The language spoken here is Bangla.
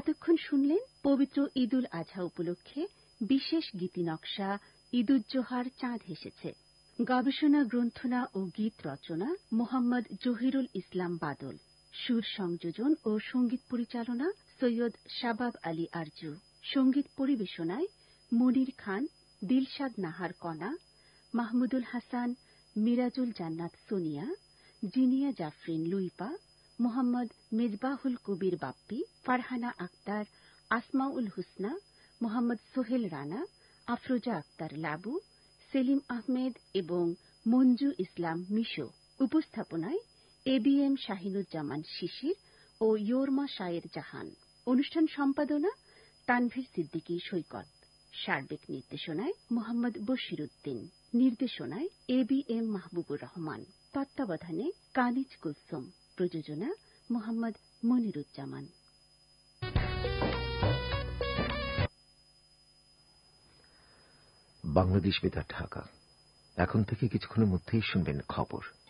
এতক্ষণ শুনলেন পবিত্র ঈদুল আজহা উপলক্ষে বিশেষ গীতি নকশা ঈদুজ্জোহার চাঁদ হেসেছে। গবেষণা, গ্রন্থনা ও গীত রচনা মোহাম্মদ জহিরুল ইসলাম বাদল। সুর সংযোজন ও সঙ্গীত পরিচালনা সৈয়দ শাবাব আলী আরজু। সঙ্গীত পরিবেশনায় মনির খান, দিলশাদ নাহার কণা, মাহমুদুল হাসান, মিরাজুল জান্নাত সোনিয়া, জিনিয়া জাফরিন লুইপা, মোহাম্মদ মেজবাহুল কবির বাপ্পি, ফারহানা আক্তার, আসমাউল হুসনা, মোহাম্মদ সোহেল রানা, আফরোজা আক্তার লাবু, সেলিম আহমেদ এবং মঞ্জু ইসলাম মিশো। উপস্থাপনায় ABM শাহিনুজ্জামান শিশির ও ইয়োরমা শায়ের জাহান। অনুষ্ঠান সম্পাদনা তানভীর সিদ্দিকী সৈকত। সার্বিক নির্দেশনায় মোহাম্মদ বশিরউদ্দিন। নির্দেশনায় ABM মাহবুবুর রহমান। তত্ত্বাবধানে কানিজ কুলসুম। প্রযোজনা মোহাম্মদ মনিরুজ্জামান। বাংলাদেশ বেতার ঢাকা। এখন থেকে কিছুক্ষণের মধ্যেই শুনবেন খবর।